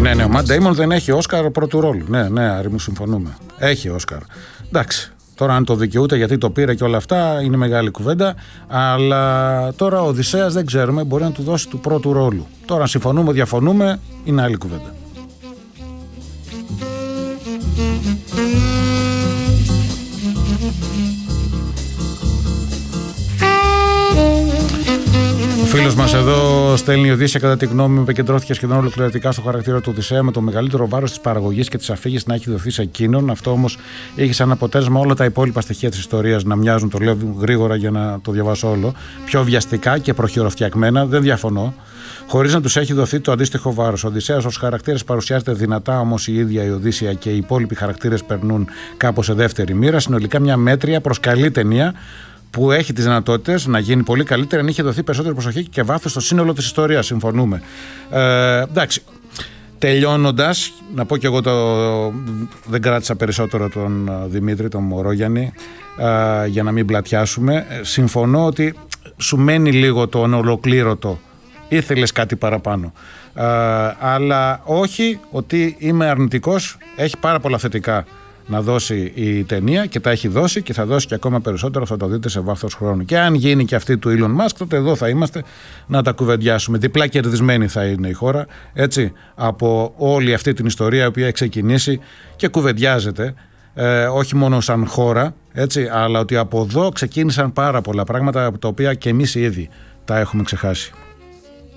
Ναι, ο Ματ Ντέιμον δεν έχει Όσκαρ πρώτου ρόλου. Ναι, Άρη μου, συμφωνούμε. Έχει Όσκαρ. Εντάξει. Τώρα αν το δικαιούται γιατί το πήρε και όλα αυτά είναι μεγάλη κουβέντα. Αλλά τώρα ο Οδυσσέας δεν ξέρουμε, μπορεί να του δώσει του πρώτου ρόλου. Τώρα αν συμφωνούμε, διαφωνούμε, είναι άλλη κουβέντα. Ο φίλος μας εδώ στέλνει: η Οδύσσεια, κατά τη γνώμη μου, επικεντρώθηκε σχεδόν ολοκληρωτικά στο χαρακτήρα του Οδυσσέα, με το μεγαλύτερο βάρος της παραγωγής και της αφήγησης να έχει δοθεί σε εκείνον. Αυτό όμως είχε σαν αποτέλεσμα όλα τα υπόλοιπα στοιχεία της ιστορίας να μοιάζουν, το λέω γρήγορα για να το διαβάσω όλο, πιο βιαστικά και προχειροφτιαγμένα. Δεν διαφωνώ. Χωρίς να τους έχει δοθεί το αντίστοιχο βάρος. Ο Οδυσσέας ως χαρακτήρας παρουσιάζεται δυνατά, όμως η ίδια η Οδύσσεια και οι υπόλοιποι χαρακτήρες περνούν κάπως σε δεύτερη μοίρα. Συνολικά μια μέτρια προς καλή ταινία, που έχει τις δυνατότητες να γίνει πολύ καλύτερη αν είχε δοθεί περισσότερη προσοχή και βάθος στο σύνολο της ιστορίας. Συμφωνούμε. Εντάξει. Τελειώνοντας, να πω και εγώ δεν κράτησα περισσότερο τον Δημήτρη, τον Μωρόγιαννη, για να μην πλατιάσουμε. Συμφωνώ ότι σου μένει λίγο το ανολοκλήρωτο. Ήθελες κάτι παραπάνω. Αλλά όχι ότι είμαι αρνητικός. Έχει πάρα πολλά θετικά να δώσει η ταινία και τα έχει δώσει και θα δώσει και ακόμα περισσότερο, θα το δείτε σε βάθος χρόνου. Και αν γίνει και αυτή του Elon Musk, τότε εδώ θα είμαστε να τα κουβεντιάσουμε. Διπλά κερδισμένη θα είναι η χώρα, έτσι, από όλη αυτή την ιστορία η οποία έχει ξεκινήσει και κουβεντιάζεται, όχι μόνο σαν χώρα, έτσι, αλλά ότι από εδώ ξεκίνησαν πάρα πολλά πράγματα τα οποία και εμείς ήδη τα έχουμε ξεχάσει.